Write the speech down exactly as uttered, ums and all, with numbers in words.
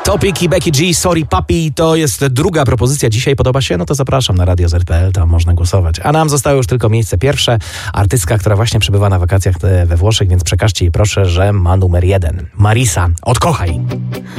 Topic i Becky G, Sorry Papi, to jest druga propozycja dzisiaj. Podoba się? No to zapraszam na radio zet kropka pe el, tam można głosować. A nam zostało już tylko miejsce pierwsze. Artystka, która właśnie przebywa na wakacjach we Włoszech, więc przekażcie jej proszę, że ma numer jeden. Marisa, Odkochaj.